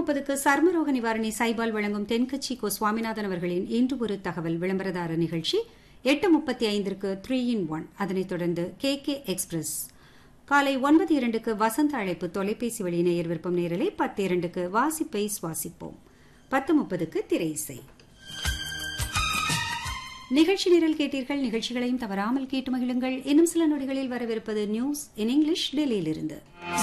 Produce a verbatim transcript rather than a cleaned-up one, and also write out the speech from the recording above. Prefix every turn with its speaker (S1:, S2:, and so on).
S1: முப்பதுக்கு சர்மரோக நிவாரணி சைபால் வழங்கும் தென்கட்சி கோ சுவாமிநாதன் அவர்களின் இன்று ஒரு தகவல் விளம்பரதார நிகழ்ச்சி. எட்டு முப்பத்தி ஐந்திற்கு த்ரீ இன் ஒன். அதனைத் தொடர்ந்து கே கே எக்ஸ்பிரஸ். காலை ஒன்பது இரண்டுக்கு வசந்த அழைப்பு தொலைபேசி வழி நேயர் விருப்பம் நேரலை. பத்து இரண்டுக்கு வாசிப்பை சுவாசிப்போம். பத்து முப்பதுக்கு திரை இசை. நிகழ்ச்சி நிரல் கேட்டீர்கள். நிகழ்ச்சிகளையும் தவறாமல் கேட்டு மகிழுங்கள். இன்னும் சில நொடிகளில் வரவிருப்பது நியூஸ் இன் இங்கிலீஷ் டெல்லியிலிருந்து.